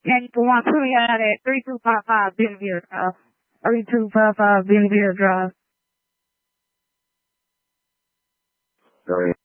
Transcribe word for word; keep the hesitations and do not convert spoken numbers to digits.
And you can walk through at three two five five Benavir Drive. three two five five Benavir Drive. Sorry.